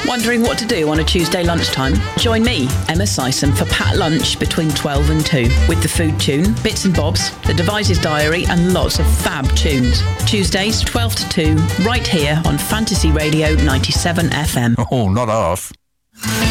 Wondering what to do on a Tuesday lunchtime? Join me, Emma Syson, for Pat Lunch between 12 and 2 with the Food Tune, Bits and Bobs, the Devices Diary and lots of fab tunes. Tuesdays 12 to 2 right here on Fantasy Radio 97 FM. Oh, not half.